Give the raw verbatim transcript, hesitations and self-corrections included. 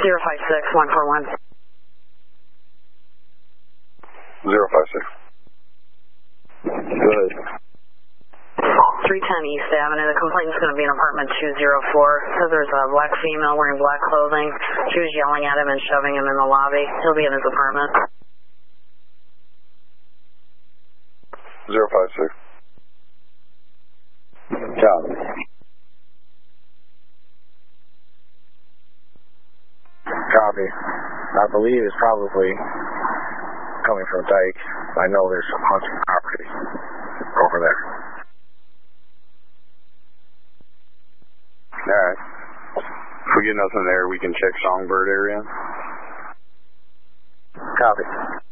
zero five six one four one. zero five six. Good. three ten East Avenue. The complaint's going to be in apartment two oh four. Says there's a black female wearing black clothing. She was yelling at him and shoving him in the lobby. He'll be in his apartment. zero five six. Copy. Copy. I believe it's probably coming from Dyke. I know there's some hunting property over there. Alright. If we get nothing there, we can check Songbird area. Copy.